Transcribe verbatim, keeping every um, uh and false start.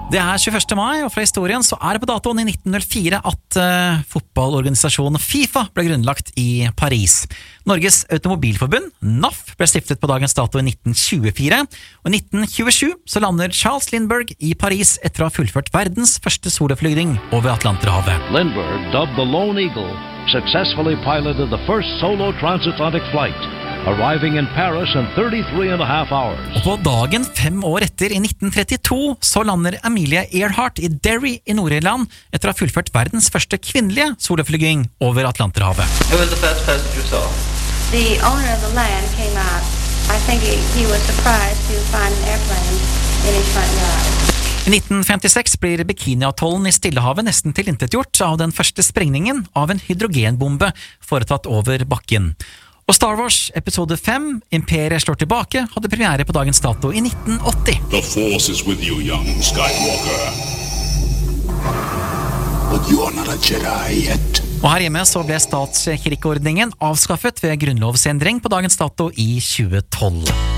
Det er tjueførste mai, og fra historien så er det på datoen i nitten null fire at uh, fotballorganisasjonen FIFA ble grunnlagt i Paris. Norges Automobilforbund, N A F, ble stiftet på dagens dato i nitten tjuefire, og i nitten tjuesju så lander Charles Lindbergh i Paris etter å ha fullført verdens første soloflygning over Atlanterhavet. Lindbergh, dubbed the Lone Eagle, successfully piloted the first solo transatlantic flight, arriving in Paris in thirty-three and a half hours. Og på dagen fem år etter, i nitten trettito, så lander Amelia Earhart i Derry i Nord-Irland etter å ha fullført verdens første kvinnelige soloflygning over Atlanterhavet. Who was the first person you saw? The owner of the land came out. I think he, he was surprised to find an airplane in his front yard. I nitten femtiseks blir Bikini-atollen i Stillehavet nesten tilintetgjort av den første sprengningen av en hydrogenbombe foretatt over bakken. Og Star Wars episode fem, Imperiet slår tilbake, hadde premiere på dagens dato i nitten åtti. The Force is with you, young Skywalker. But you are not a Jedi yet. Og her hjemme så ble statskirkeordningen avskaffet ved grunnlovsendring på dagens dato i tjuetolv.